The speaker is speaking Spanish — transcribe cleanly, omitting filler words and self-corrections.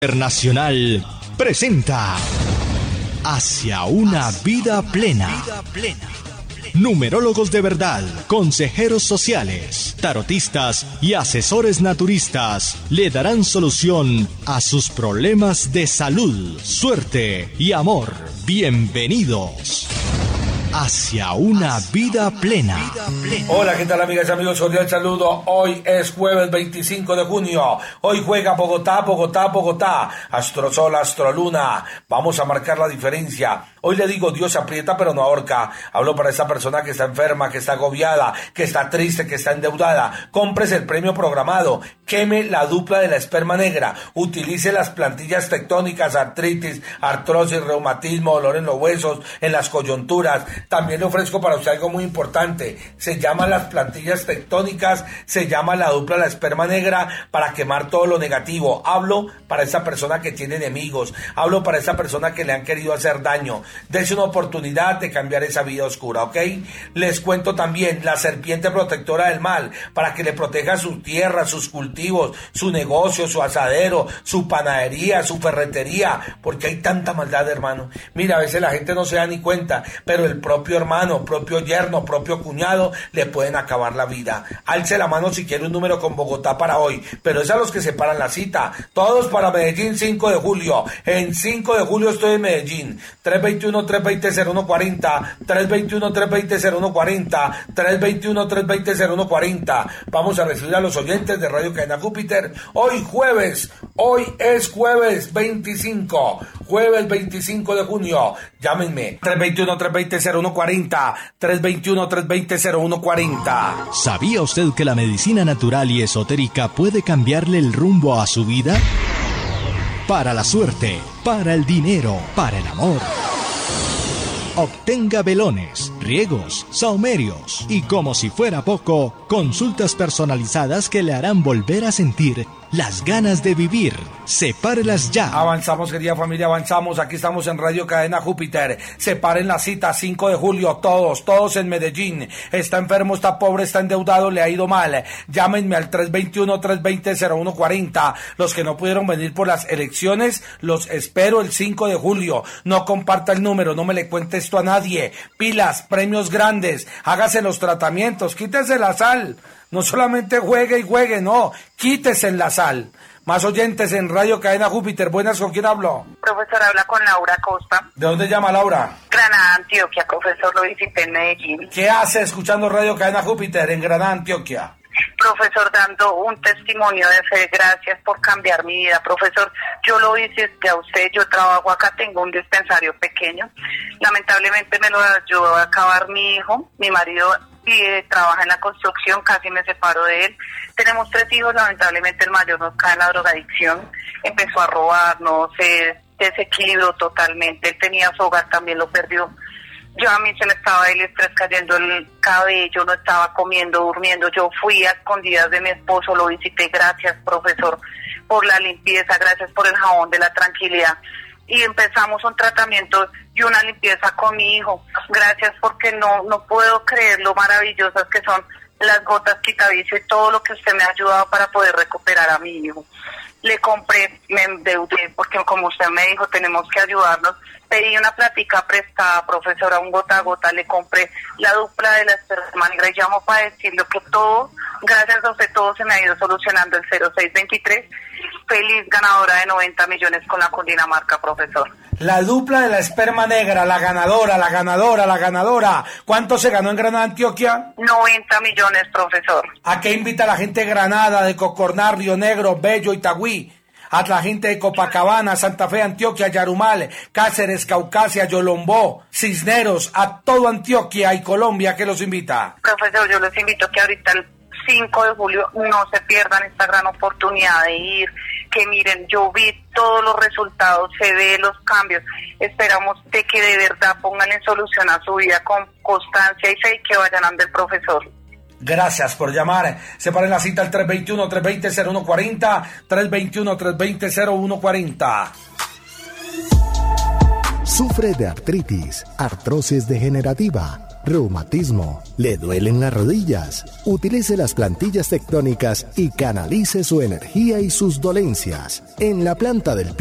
Internacional presenta Hacia una vida plena. Numerólogos de verdad, consejeros sociales, tarotistas y asesores naturistas le darán solución a sus problemas de salud, suerte y amor. Bienvenidos hacia una vida plena. Hola, ¿qué tal, amigas y amigos? Cordial saludo. Hoy es jueves 25 de junio. Hoy juega Bogotá. Astrosol, Astroluna. Vamos a marcar la diferencia. Hoy le digo, Dios aprieta pero no ahorca. Hablo para esa persona que está enferma, que está agobiada, que está triste, que está endeudada. Cómprese el premio programado. Queme la dupla de la esperma negra. Utilice las plantillas tectónicas, artritis, artrosis, reumatismo, dolor en los huesos, en las coyunturas. También le ofrezco para usted algo muy importante. Se llama las plantillas tectónicas, se llama la dupla de la esperma negra para quemar todo lo negativo. Hablo para esa persona que tiene enemigos. Hablo para esa persona que le han querido hacer daño. Dese una oportunidad de cambiar esa vida oscura, ¿ok? Les cuento también la serpiente protectora del mal para que le proteja su tierra, sus cultivos, su negocio, su asadero, su panadería, su ferretería, porque hay tanta maldad, hermano. Mira, a veces la gente no se da ni cuenta, pero el propio hermano, propio yerno, propio cuñado le pueden acabar la vida. Alce la mano si quiere un número con Bogotá para hoy, pero es a los que separan la cita. Todos para Medellín, 5 de julio. En 5 de julio estoy en Medellín. 321-320-0140, 321-320-0140, 321-320-0140. Vamos a recibir a los oyentes de Radio Cadena Júpiter. Hoy es jueves 25 de junio. Llámenme 321-320-0140, 321-320-0140. ¿Sabía usted que la medicina natural y esotérica puede cambiarle el rumbo a su vida? Para la suerte, para el dinero, para el amor. Obtenga velones, riegos, saumerios y, como si fuera poco, consultas personalizadas que le harán volver a sentir las ganas de vivir. Sepárelas ya. Avanzamos, querida familia, avanzamos. Aquí estamos en Radio Cadena Júpiter. Separen la cita, 5 de julio, todos en Medellín. Está enfermo, está pobre, está endeudado, le ha ido mal. Llámenme al 321-320-0140. Los que no pudieron venir por las elecciones, los espero el 5 de julio. No comparta el número, no me le cuente esto a nadie. Pilas, premios grandes, hágase los tratamientos, quítese la sal. No solamente juegue, no, quítese en la sal. Más oyentes en Radio Cadena Júpiter. Buenas, ¿con quién hablo? Profesor, habla con Laura Costa. ¿De dónde llama Laura? Granada, Antioquia, profesor, lo visité en Medellín. ¿Qué hace escuchando Radio Cadena Júpiter en Granada, Antioquia? Profesor, dando un testimonio de fe, gracias por cambiar mi vida. Profesor, yo lo hice a usted, yo trabajo acá, tengo un dispensario pequeño. Lamentablemente me lo ayudó a acabar mi hijo, mi marido trabaja en la construcción, casi me separo de él. Tenemos 3 hijos, lamentablemente el mayor nos cae en la drogadicción, empezó a robarnos, se desequilibró totalmente, él tenía su hogar, también lo perdió. Yo a mí se me estaba el estrés cayendo el cabello, no estaba comiendo, durmiendo. Yo fui a escondidas de mi esposo, lo visité. Gracias, profesor, por la limpieza, gracias por el jabón de la tranquilidad. Y empezamos un tratamiento y una limpieza con mi hijo. Gracias, porque no puedo creer lo maravillosas que son las gotas quitavicio y todo lo que usted me ha ayudado para poder recuperar a mi hijo. Le compré, me endeudé, porque como usted me dijo, tenemos que ayudarnos. Pedí una plática prestada, profesora, un gota a gota, le compré la dupla de la esperma negra y llamo para decirle que todo, gracias a usted, todo se me ha ido solucionando. El 0623, feliz ganadora de 90 millones con la Cundinamarca, profesor. La dupla de la esperma negra, la ganadora. ¿Cuánto se ganó en Granada, Antioquia? 90 millones, profesor. ¿A qué invita a la gente de Granada, de Cocorná, Río Negro, Bello, Itagüí? A la gente de Copacabana, Santa Fe, Antioquia, Yarumal, Cáceres, Caucasia, Yolombó, Cisneros, a todo Antioquia y Colombia, que los invita. Profesor, yo los invito que ahorita el 5 de julio no se pierdan esta gran oportunidad de ir, que miren, yo vi todos los resultados, se ve los cambios. Esperamos de que de verdad pongan en solución a su vida con constancia y fe y que vayan ante el profesor. Gracias por llamar. Separen la cita al 321-320-0140, 321-320-0140. Sufre de artritis, artrosis degenerativa, reumatismo, le duelen las rodillas. Utilice las plantillas tectónicas y canalice su energía y sus dolencias. En la planta del